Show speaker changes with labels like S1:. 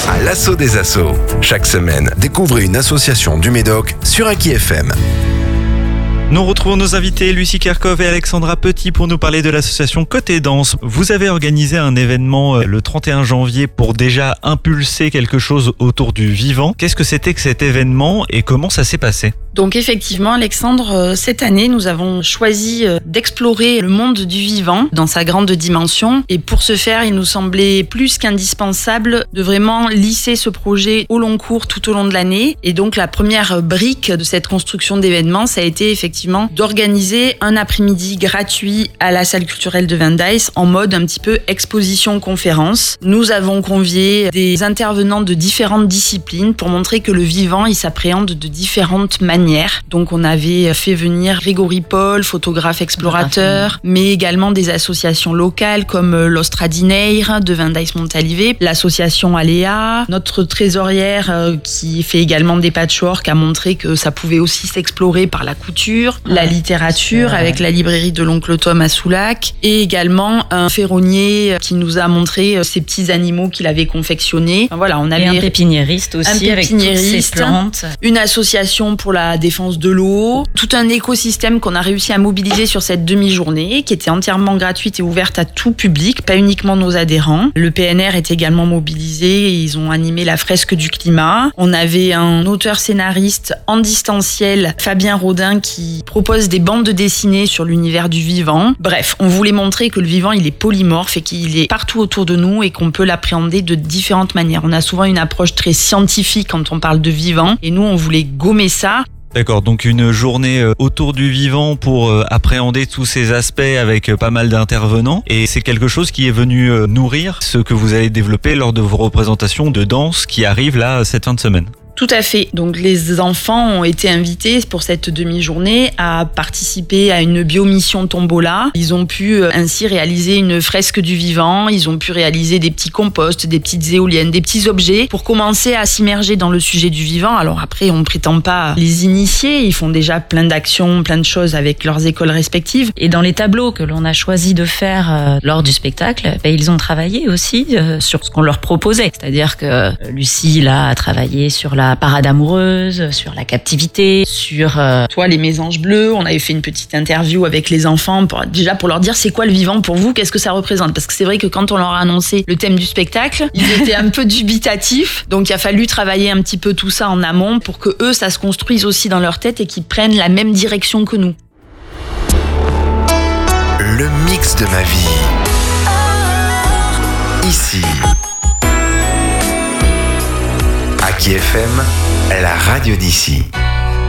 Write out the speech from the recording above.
S1: à l'assaut des assos. Chaque semaine, découvrez une association du Médoc sur Aki FM.
S2: Nous retrouvons nos invités Lucie Kerkhoff et Alexandra Petit pour nous parler de l'association Côté Danse. Vous avez organisé un événement le 31 janvier pour déjà impulser quelque chose autour du vivant. Qu'est-ce que c'était que cet événement et comment ça s'est passé ?
S3: Donc effectivement, Alexandre, cette année, nous avons choisi d'explorer le monde du vivant dans sa grande dimension. Et pour ce faire, il nous semblait plus qu'indispensable de vraiment lisser ce projet au long cours tout au long de l'année. Et donc la première brique de cette construction d'événements, ça a été effectivement d'organiser un après-midi gratuit à la salle culturelle de Vendeis en mode un petit peu exposition-conférence. Nous avons convié des intervenants de différentes disciplines pour montrer que le vivant, il s'appréhende de différentes manières. Donc on avait fait venir Grégory Paul, photographe explorateur, mais également des associations locales comme l'Ostradineir de Vendeis-Montalivet, l'association Aléa, notre trésorière qui fait également des patchwork a montré que ça pouvait aussi s'explorer par la couture, la littérature avec la librairie de l'oncle Tom à Soulac et également un ferronnier qui nous a montré ces petits animaux qu'il avait confectionnés. Voilà, on avait
S4: un pépiniériste aussi avec toutes ces plantes.
S3: Une association pour la défense de l'eau, tout un écosystème qu'on a réussi à mobiliser sur cette demi-journée qui était entièrement gratuite et ouverte à tout public, pas uniquement nos adhérents. Le PNR est également mobilisé et ils ont animé la fresque du climat. On avait un auteur-scénariste en distanciel, Fabien Rodin, qui propose des bandes dessinées sur l'univers du vivant. Bref, on voulait montrer que le vivant, il est polymorphe et qu'il est partout autour de nous et qu'on peut l'appréhender de différentes manières. On a souvent une approche très scientifique quand on parle de vivant et nous, on voulait gommer ça.
S2: D'accord, donc une journée autour du vivant pour appréhender tous ces aspects avec pas mal d'intervenants. Et c'est quelque chose qui est venu nourrir ce que vous allez développer lors de vos représentations de danse qui arrivent là cette fin de semaine.
S3: Tout à fait. Donc les enfants ont été invités pour cette demi-journée à participer à une biomission tombola. Ils ont pu ainsi réaliser une fresque du vivant, ils ont pu réaliser des petits composts, des petites éoliennes, des petits objets pour commencer à s'immerger dans le sujet du vivant. Alors après, on ne prétend pas les initier, ils font déjà plein d'actions, plein de choses avec leurs écoles respectives.
S4: Et dans les tableaux que l'on a choisi de faire lors du spectacle, ils ont travaillé aussi sur ce qu'on leur proposait. C'est-à-dire que Lucie là, a travaillé sur la parade amoureuse, sur la captivité, sur
S3: les mésanges bleus. On avait fait une petite interview avec les enfants pour leur dire c'est quoi le vivant pour vous, qu'est-ce que ça représente, parce que c'est vrai que quand on leur a annoncé le thème du spectacle, ils étaient un peu dubitatifs, donc il a fallu travailler un petit peu tout ça en amont pour que eux ça se construise aussi dans leur tête et qu'ils prennent la même direction que nous.
S1: Le mix de ma vie. Ici. Aki FM est la radio d'ici.